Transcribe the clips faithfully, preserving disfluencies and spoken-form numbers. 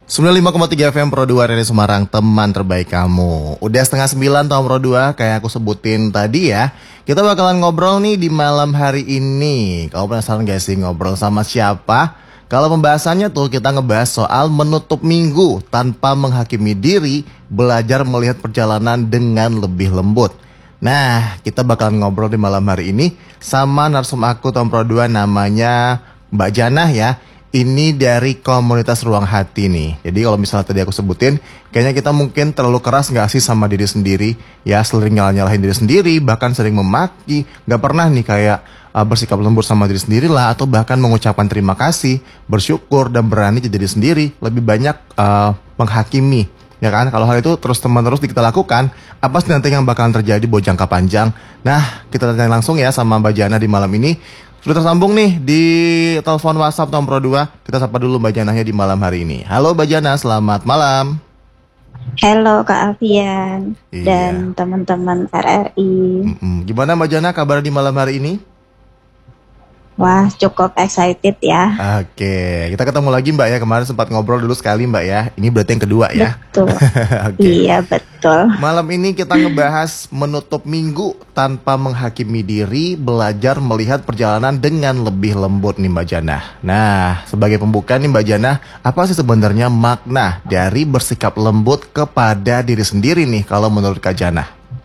sembilan puluh lima koma tiga F M Pro dua dari Semarang, teman terbaik kamu. Udah setengah sembilan tahun Pro dua, kayak aku sebutin tadi ya. Kita bakalan ngobrol nih di malam hari ini. Kamu penasaran gak sih ngobrol sama siapa? Kalau pembahasannya tuh kita ngebahas soal menutup minggu tanpa menghakimi diri, belajar melihat perjalanan dengan lebih lembut. Nah, kita bakalan ngobrol di malam hari ini sama narsum aku tahun Pro dua, namanya Mbak Janah ya. Ini dari komunitas Ruang Hati nih. Jadi kalau misalnya tadi aku sebutin, kayaknya kita mungkin terlalu keras gak sih sama diri sendiri. Ya sering nyalah-nyalahin diri sendiri, bahkan sering memaki. Gak pernah nih kayak uh, bersikap lembut sama diri sendiri lah. Atau bahkan mengucapkan terima kasih, bersyukur, dan berani jadi diri sendiri. Lebih banyak uh, menghakimi. Ya kan, kalau hal itu terus teman-terus kita lakukan, apa sih nanti yang bakalan terjadi buat jangka panjang? Nah, kita tanya langsung ya sama Mbak Jana di malam ini. Sudah tersambung nih di telepon WhatsApp Tom Pro dua. Kita sapa dulu Mbak Janahnya di malam hari ini. Halo Mbak Jana, selamat malam. Halo Kak Alfian Iya. dan teman-teman R R I. Mm-mm. Gimana Mbak Jana kabar di malam hari ini? Wah, cukup excited ya. Oke, kita ketemu lagi Mbak ya. Kemarin sempat ngobrol dulu sekali Mbak ya. Ini berarti yang kedua ya. Betul. Oke. Iya, betul. Malam ini kita ngebahas menutup minggu tanpa menghakimi diri, belajar melihat perjalanan dengan lebih lembut nih Mbak Janah. Nah, sebagai pembuka nih Mbak Janah, apa sih sebenarnya makna dari bersikap lembut kepada diri sendiri nih kalau menurut Kak Janah?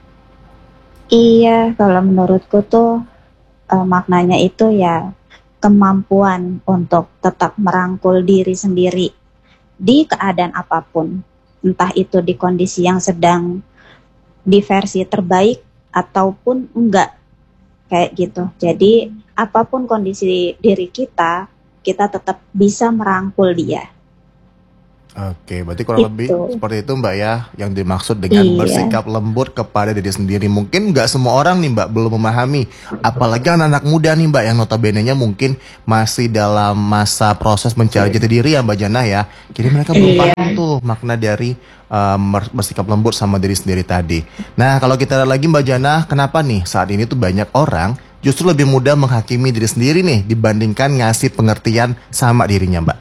Iya, kalau menurutku tuh uh, maknanya itu ya kemampuan untuk tetap merangkul diri sendiri di keadaan apapun. Entah itu di kondisi yang sedang di versi terbaik ataupun enggak, kayak gitu. Jadi apapun kondisi diri kita, kita tetap bisa merangkul dia. Oke, berarti kurang Itu. lebih seperti itu Mbak ya, yang dimaksud dengan Iya. bersikap lembut kepada diri sendiri. Mungkin nggak semua orang nih Mbak belum memahami, apalagi anak-anak muda nih Mbak yang notabene-nya mungkin masih dalam masa proses mencari jati diri ya Mbak Jana ya. Jadi mereka belum Iya. paham tuh makna dari uh, bersikap lembut sama diri sendiri tadi. Nah, kalau kita lihat lagi Mbak Jana, kenapa nih saat ini tuh banyak orang justru lebih mudah menghakimi diri sendiri nih dibandingkan ngasih pengertian sama dirinya Mbak?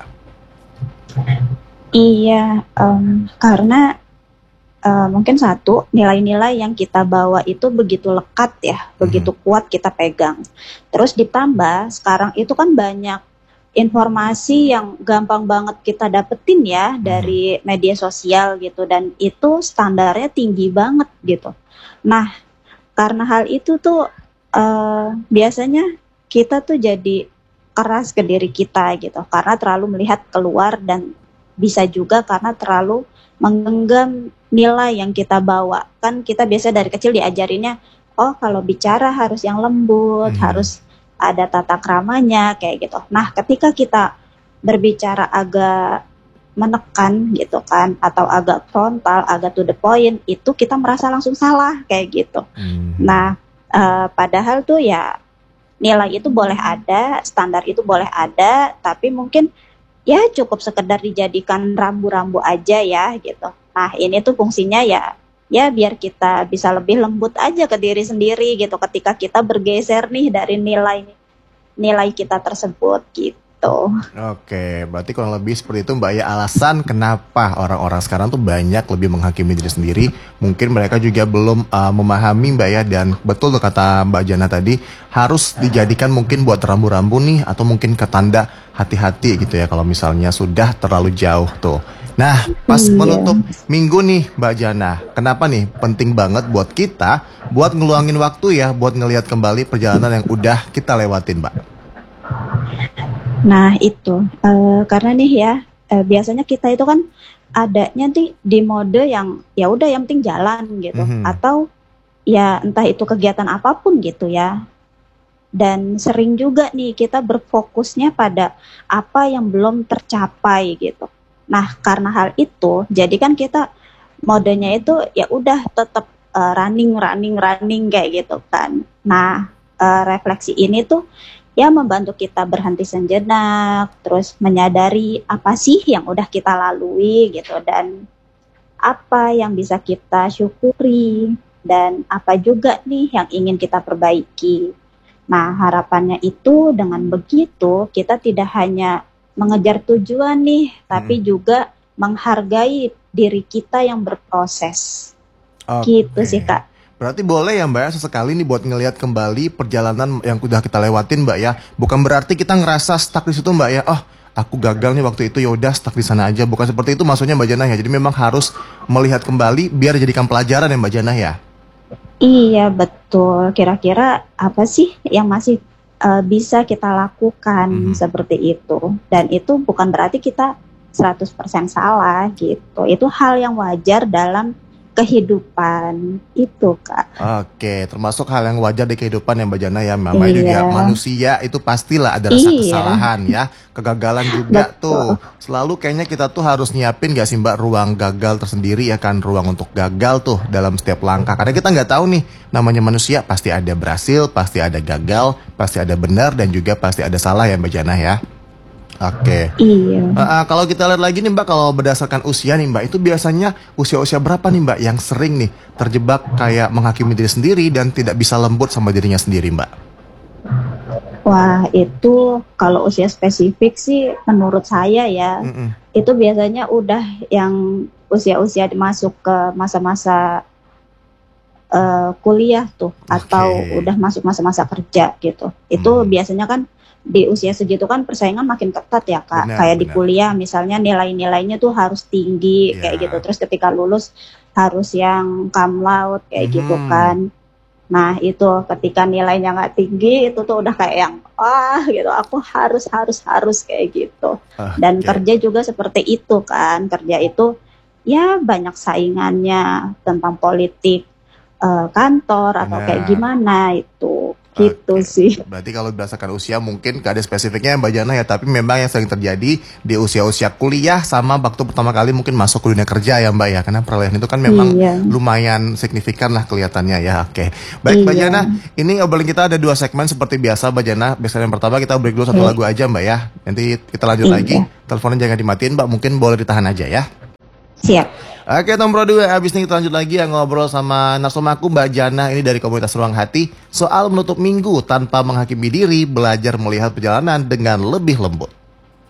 Iya, um, karena uh, mungkin satu, nilai-nilai yang kita bawa itu begitu lekat ya, hmm. begitu kuat kita pegang. Terus ditambah, sekarang itu kan banyak informasi yang gampang banget kita dapetin ya, hmm. dari media sosial gitu, dan itu standarnya tinggi banget gitu. Nah, karena hal itu tuh uh, biasanya kita tuh jadi keras ke diri kita gitu, karena terlalu melihat keluar, dan bisa juga karena terlalu menggenggam nilai yang kita bawa. Kan kita biasa dari kecil diajarinnya, oh kalau bicara harus yang lembut, hmm. harus ada tata kramanya, kayak gitu. Nah, ketika kita berbicara agak menekan gitu kan, atau agak frontal, agak to the point, itu kita merasa langsung salah, kayak gitu. Hmm. Nah, uh, padahal tuh ya nilai itu boleh ada, standar itu boleh ada, tapi mungkin ya cukup sekedar dijadikan rambu-rambu aja ya gitu. Nah, ini tuh fungsinya ya ya biar kita bisa lebih lembut aja ke diri sendiri gitu ketika kita bergeser nih dari nilai nilai kita tersebut gitu. Oke, berarti kurang lebih seperti itu Mbak ya, alasan kenapa orang-orang sekarang tuh banyak lebih menghakimi diri sendiri. Mungkin mereka juga belum uh, memahami Mbak ya, dan betul tuh kata Mbak Jana tadi, harus dijadikan mungkin buat rambu-rambu nih, atau mungkin ketanda hati-hati gitu ya kalau misalnya sudah terlalu jauh tuh. Nah, pas Iya. menutup minggu nih Mbak Jana, kenapa nih penting banget buat kita buat ngeluangin waktu ya, buat ngelihat kembali perjalanan yang udah kita lewatin Mbak? Nah itu, uh, karena nih ya, uh, biasanya kita itu kan adanya nih di mode yang ya udah yang penting jalan gitu, mm-hmm. atau ya entah itu kegiatan apapun gitu ya. Dan sering juga nih kita berfokusnya pada apa yang belum tercapai gitu. Nah, karena hal itu, jadi kan kita modenya itu ya udah tetap uh, running, running, running kayak gitu kan. Nah, uh, refleksi ini tuh ya membantu kita berhenti sejenak, terus menyadari apa sih yang udah kita lalui gitu, dan apa yang bisa kita syukuri, dan apa juga nih yang ingin kita perbaiki. Nah, harapannya itu dengan begitu kita tidak hanya mengejar tujuan nih, tapi hmm. juga menghargai diri kita yang berproses. Oke. Gitu sih Kak. Berarti boleh ya Mbak ya sesekali nih buat ngelihat kembali perjalanan yang udah kita lewatin Mbak ya. Bukan berarti kita ngerasa stuck di situ Mbak ya. Oh, aku gagal nih waktu itu, yaudah stuck di sana aja. Bukan seperti itu maksudnya Mbak Janah ya. Jadi memang harus melihat kembali biar jadikan pelajaran ya Mbak Janah ya. Iya betul. Kira-kira apa sih yang masih uh, bisa kita lakukan Mhm. seperti itu. Dan itu bukan berarti kita seratus persen salah gitu. Itu hal yang wajar dalam kehidupan itu Kak. Oke, termasuk hal yang wajar di kehidupan ya Mbak Jana ya. Namanya juga Iya. manusia itu pastilah ada rasa Iya. kesalahan ya. Kegagalan juga tuh. Betul. Selalu kayaknya kita tuh harus nyiapin gak sih Mbak ruang gagal tersendiri ya kan. Ruang untuk gagal tuh dalam setiap langkah. Karena kita nggak tahu nih, namanya manusia pasti ada berhasil, pasti ada gagal, pasti ada benar dan juga pasti ada salah ya Mbak Jana ya. Oke. Iya. Uh, uh, kalau kita lihat lagi nih Mbak, kalau berdasarkan usia nih Mbak, itu biasanya usia-usia berapa nih Mbak yang sering nih terjebak kayak menghakimi diri sendiri dan tidak bisa lembut sama dirinya sendiri Mbak? Wah, itu kalau usia spesifik sih menurut saya ya, Mm-mm. itu biasanya udah yang usia-usia masuk ke masa-masa eh, kuliah tuh, atau Oke. udah masuk masa-masa kerja gitu. Itu Hmm. biasanya kan di usia segitu kan persaingan makin ketat ya Kak. Benar, Kayak di benar. kuliah misalnya nilai-nilainya tuh harus tinggi kayak Iya. gitu. Terus ketika lulus harus yang cum laude kayak gitu Mhm. kan. Nah itu ketika nilainya nggak tinggi itu tuh udah kayak yang wah gitu, aku harus harus harus kayak gitu. Dan Oke. kerja juga seperti itu kan, kerja itu ya banyak saingannya tentang politik eh, kantor atau kayak Benar. gimana itu gitu Oke. sih. Berarti kalau berdasarkan usia mungkin gak ada spesifiknya Mbak Jana ya, tapi memang yang sering terjadi di usia-usia kuliah sama waktu pertama kali mungkin masuk ke dunia kerja ya Mbak ya, karena perolehan itu kan memang Iya. lumayan signifikan lah kelihatannya ya. Oke, baik Mbak Iya. Jana, ini obrolan kita ada dua segmen seperti biasa Mbak Jana. Biasanya yang pertama kita break dulu satu Oke. lagu aja Mbak ya, nanti kita lanjut Iya. lagi. Teleponnya jangan dimatiin Mbak, mungkin boleh ditahan aja ya. Siap. Oke nomor dua, abis ini kita lanjut lagi yang ngobrol sama narasumberku Mbak Jana ini dari komunitas Ruang Hati soal menutup minggu tanpa menghakimi diri, belajar melihat perjalanan dengan lebih lembut.